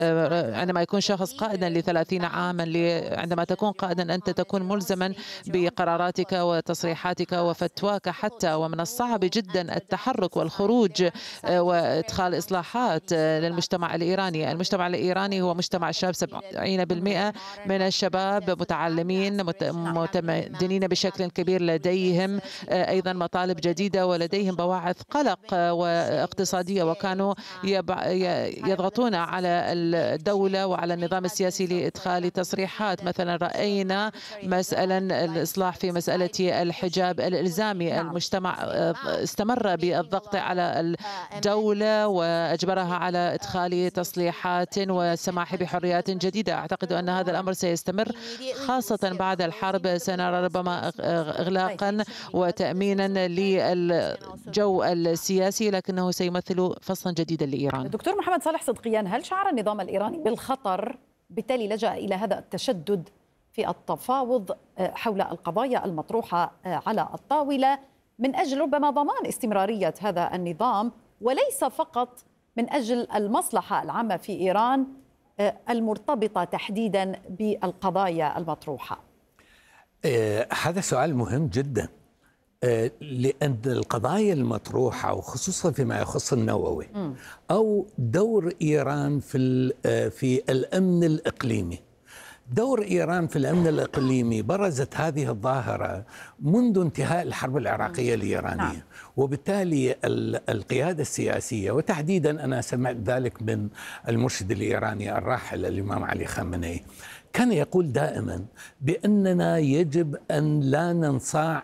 عندما يكون شخص قائدا ل30 عاما، عندما تكون قائدا أنت تكون ملزما بقراراتك وتصريحاتك وفتواك حتى، ومن الصعب جدا التحرك والخروج وإدخال إصلاحات للمجتمع الإيراني. المجتمع الإيراني هو مجتمع شاب، 70% من الشباب متعلمين متمدنين بشكل كبير، لديهم أيضا مطالب جديدة ولديهم بواعث قلق واقتصادية، وكانوا يضغطون على الدولة وعلى النظام السياسي لإدخال تصريحات. مثلا رأينا مثلا الإصلاح في مسألة الحجاب الإلزامي، المجتمع استمر بالضغط على الدولة وأجبرها على إدخال تصليحات والسماح بحريات جديدة. أعتقد أن هذا الأمر سيستمر خاصة بعد الحرب، سنرى ربما إغلاقا وتأمينا للجو السياسي، لكنه سيمثل فصلا جديدا لإيران. دكتور محمد صالح صدقيان، هل شعر النظام الإيراني بالخطر بالتالي لجأ إلى هذا التشدد في التفاوض حول القضايا المطروحة على الطاولة من أجل ربما ضمان استمرارية هذا النظام، وليس فقط من أجل المصلحة العامة في إيران المرتبطة تحديدا بالقضايا المطروحة؟ هذا سؤال مهم جدا، لأن القضايا المطروحة وخصوصا فيما يخص النووي أو دور إيران في الأمن الإقليمي. دور إيران في الأمن الإقليمي برزت هذه الظاهرة منذ انتهاء الحرب العراقية الإيرانية، وبالتالي القيادة السياسية، وتحديدا أنا سمعت ذلك من المرشد الإيراني الراحل الإمام علي خامنئي، كان يقول دائما بأننا يجب أن لا ننصاع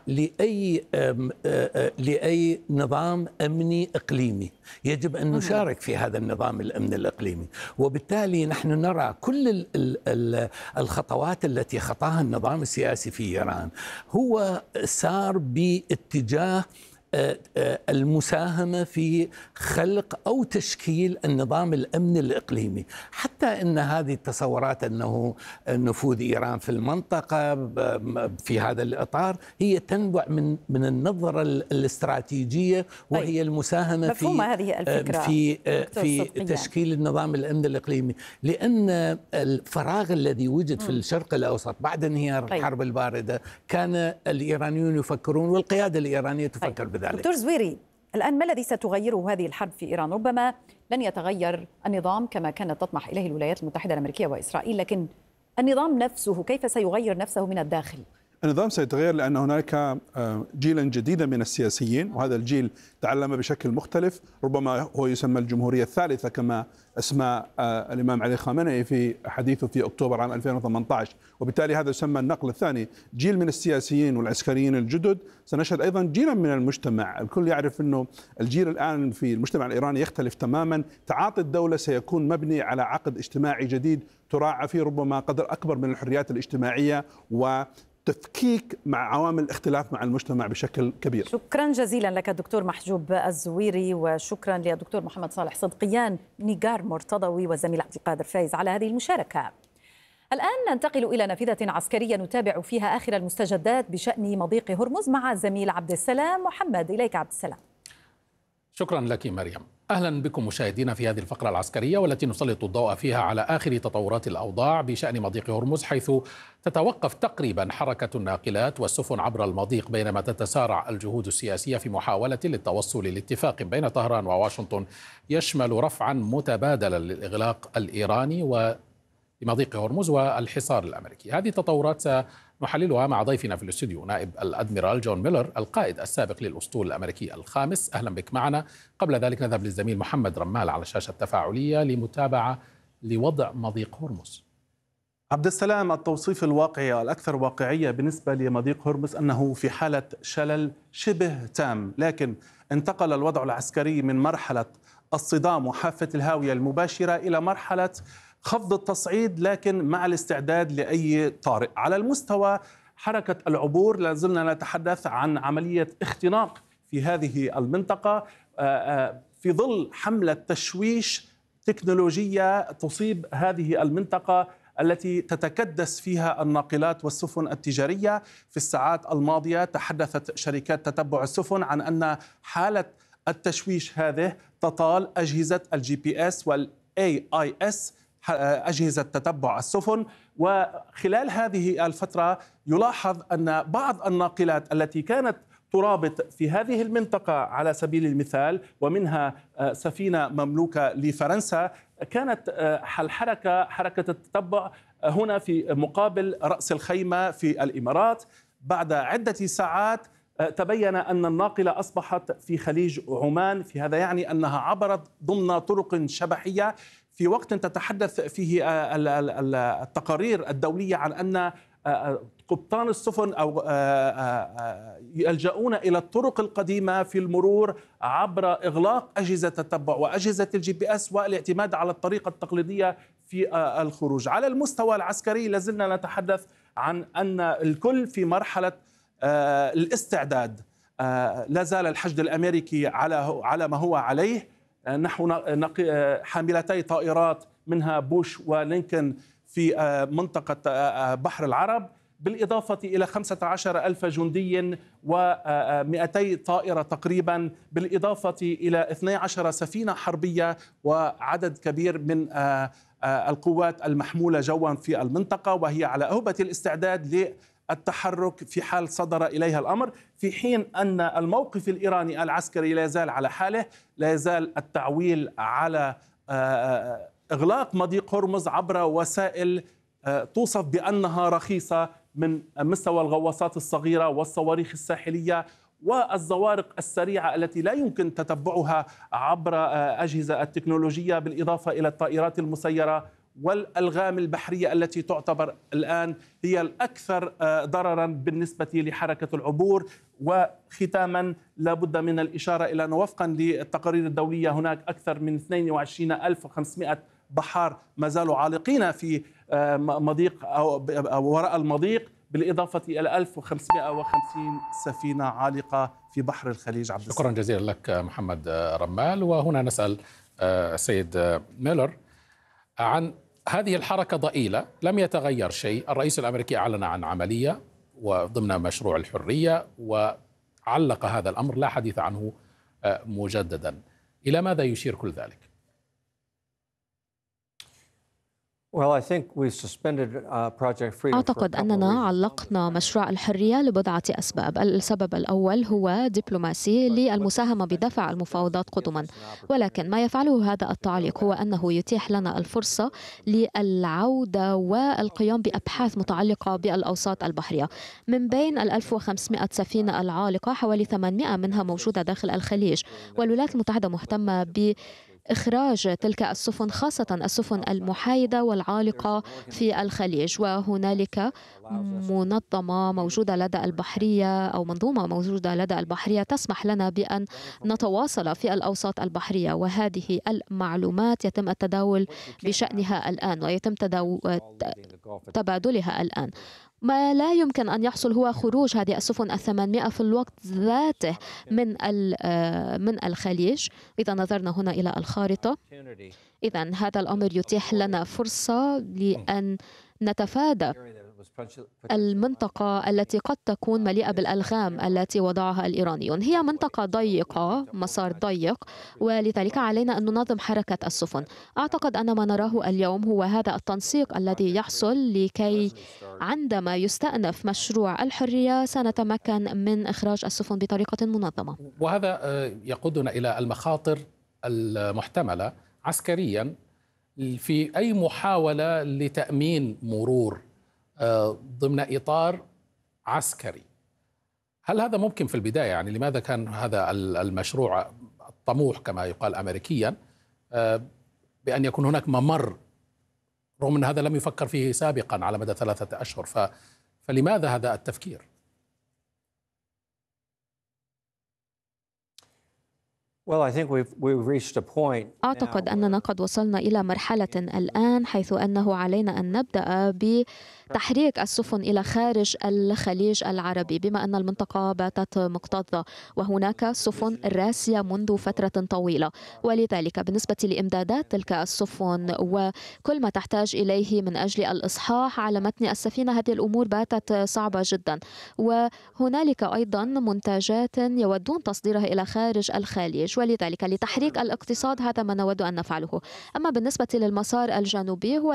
لأي نظام أمني إقليمي، يجب أن نشارك في هذا النظام الأمني الإقليمي. وبالتالي نحن نرى كل الخطوات التي خطاها النظام السياسي في إيران هو سار باتجاه المساهمة في خلق أو تشكيل النظام الأمني الإقليمي، حتى أن هذه التصورات أنه نفوذ إيران في المنطقة في هذا الإطار هي تنبع من النظرة الاستراتيجية، وهي المساهمة في تشكيل النظام الأمني الإقليمي. لأن الفراغ الذي وجد في الشرق الأوسط بعد انهيار الحرب الباردة كان الإيرانيون يفكرون والقيادة الإيرانية تفكر بذلك. دكتور زويري، الآن ما الذي ستغيره هذه الحرب في إيران؟ ربما لن يتغير النظام كما كانت تطمح إليه الولايات المتحدة الأمريكية وإسرائيل، لكن النظام نفسه كيف سيغير نفسه من الداخل؟ النظام سيتغير لأن هناك جيلا جديدا من السياسيين، وهذا الجيل تعلم بشكل مختلف، ربما هو يسمى الجمهورية الثالثة كما اسمى الإمام علي خامنئي في حديثه في أكتوبر عام 2018، وبالتالي هذا يسمى النقل الثاني. جيل من السياسيين والعسكريين الجدد، سنشهد أيضا جيلا من المجتمع. الكل يعرف أنه الجيل الآن في المجتمع الإيراني يختلف تماما، تعاطي الدولة سيكون مبني على عقد اجتماعي جديد تراعى فيه ربما قدر أكبر من الحريات الاجتماعية تفكيك مع عوامل الاختلاف مع المجتمع بشكل كبير. شكرا جزيلا لك الدكتور محجوب الزويري، وشكرا للدكتور محمد صالح صدقيان، نيجار مرتضوي والزميل عبد القادر فايز على هذه المشاركة. الآن ننتقل إلى نافذة عسكرية نتابع فيها آخر المستجدات بشأن مضيق هرمز مع الزميل عبد السلام محمد. إليك عبد السلام. شكرا لك مريم. أهلا بكم مشاهدينا في هذه الفقرة العسكرية والتي نسلط الضوء فيها على آخر تطورات الأوضاع بشأن مضيق هرمز، حيث تتوقف تقريبا حركة الناقلات والسفن عبر المضيق، بينما تتسارع الجهود السياسية في محاولة للتوصل لاتفاق بين طهران وواشنطن يشمل رفعا متبادلا للإغلاق الإيراني لمضيق هرمز والحصار الأمريكي. هذه التطورات سنحللها مع ضيفنا في الاستوديو نائب الأدميرال جون ميلر القائد السابق للأسطول الأمريكي الخامس. أهلا بك معنا. قبل ذلك نذهب للزميل محمد رمال على الشاشة التفاعلية لمتابعة لوضع مضيق هرمز. عبد السلام، التوصيف الواقعي والأكثر واقعية بالنسبة لمضيق هرمز أنه في حالة شلل شبه تام، لكن انتقل الوضع العسكري من مرحلة الصدام وحافة الهاوية المباشرة إلى مرحلة خفض التصعيد، لكن مع الاستعداد لأي طارئ. على المستوى حركة العبور لازلنا نتحدث عن عملية اختناق في هذه المنطقة في ظل حملة تشويش تكنولوجية تصيب هذه المنطقة التي تتكدس فيها الناقلات والسفن التجارية. في الساعات الماضية تحدثت شركات تتبع السفن عن أن حالة التشويش هذه تطال أجهزة الجي بي اس والAIS أجهزة تتبع السفن. وخلال هذه الفترة يلاحظ أن بعض الناقلات التي كانت ترابط في هذه المنطقة على سبيل المثال، ومنها سفينة مملوكة لفرنسا، كانت حركة التتبع هنا في مقابل رأس الخيمة في الإمارات. بعد عدة ساعات تبين أن الناقلة أصبحت في خليج عمان، في هذا يعني أنها عبرت ضمن طرق شبحية في وقت تتحدث فيه التقارير الدولية عن أن قبطان السفن أو يلجؤون إلى الطرق القديمة في المرور عبر إغلاق أجهزة التتبع وأجهزة الGPS والاعتماد على الطريقة التقليدية في الخروج. على المستوى العسكري لازلنا نتحدث عن أن الكل في مرحلة الاستعداد. لا زال الحشد الأمريكي على ما هو عليه، نحو حاملتي طائرات منها بوش ولينكن في منطقة بحر العرب، بالإضافة إلى 15,000 جندي و200 طائرة تقريبا، بالإضافة إلى 12 سفينة حربية وعدد كبير من القوات المحمولة جوا في المنطقة، وهي على أهبة الاستعداد للتحرك في حال صدر إليها الأمر، في حين أن الموقف الإيراني العسكري لا يزال على حاله. لا يزال التعويل على إغلاق مضيق هرمز عبر وسائل توصف بأنها رخيصة، من مستوى الغواصات الصغيرة والصواريخ الساحلية والزوارق السريعة التي لا يمكن تتبعها عبر أجهزة التكنولوجية، بالإضافة إلى الطائرات المسيرة والألغام البحرية التي تعتبر الآن هي الأكثر ضررا بالنسبة لحركة العبور. وختاما لابد من الإشارة إلى أنه وفقا للتقارير الدولية هناك أكثر من 22,500 بحار ما زالوا عالقين في مضيق أو وراء المضيق، بالإضافة إلى 1550 سفينة عالقة في بحر الخليج. عبد شكرا جزيلا لك محمد رمال. وهنا نسأل سيد ميلر عن هذه الحركة ضئيلة، لم يتغير شيء. الرئيس الأمريكي أعلن عن عملية وضمن مشروع الحرية وعلق هذا الأمر، لا حديث عنه مجددا. إلى ماذا يشير كل ذلك؟ أعتقد أننا علقنا مشروع الحرية لبضعة أسباب. السبب الأول هو دبلوماسي للمساهمة بدفع المفاوضات قدما، ولكن ما يفعله هذا التعليق هو أنه يتيح لنا الفرصة للعودة والقيام بأبحاث متعلقة بالأوساط البحرية. من بين 1500 سفينة العالقة حوالي 800 منها موجودة داخل الخليج، والولايات المتحدة مهتمة إخراج تلك السفن، خاصة السفن المحايدة والعالقة في الخليج. وهنالك منظمة موجودة لدى البحرية أو منظومة موجودة لدى البحرية تسمح لنا بأن نتواصل في الأوساط البحرية، وهذه المعلومات يتم التداول بشأنها الآن ويتم تبادلها الآن. ما لا يمكن أن يحصل هو خروج هذه السفن 800 في الوقت ذاته من الخليج. إذا نظرنا هنا إلى الخارطة، إذن هذا الأمر يتيح لنا فرصة لأن نتفادى المنطقة التي قد تكون مليئة بالألغام التي وضعها الإيرانيون. هي منطقة ضيقة، مسار ضيق، ولذلك علينا أن ننظم حركة السفن. أعتقد أن ما نراه اليوم هو هذا التنسيق الذي يحصل لكي عندما يستأنف مشروع الحرية سنتمكن من إخراج السفن بطريقة منظمة. وهذا يقودنا إلى المخاطر المحتملة عسكريا في أي محاولة لتأمين مرور ضمن إطار عسكري. هل هذا ممكن في البداية؟ يعني لماذا كان هذا المشروع الطموح كما يقال أمريكيا بأن يكون هناك ممر، رغم أن هذا لم يفكر فيه سابقا على مدى 3 أشهر، فلماذا هذا التفكير؟ أعتقد أننا قد وصلنا إلى مرحلة الآن حيث أنه علينا أن نبدأ بتحريك السفن إلى خارج الخليج العربي، بما أن المنطقة باتت مكتظة وهناك سفن راسية منذ فترة طويلة. ولذلك بالنسبة لإمدادات تلك السفن وكل ما تحتاج إليه من أجل الإصحاح على متن السفينة، هذه الأمور باتت صعبة جدا. وهنالك أيضا منتجات يودون تصديرها إلى خارج الخليج، ولذلك لتحريك الاقتصاد هذا ما نود أن نفعله. أما بالنسبة للمسار الجنوبي هو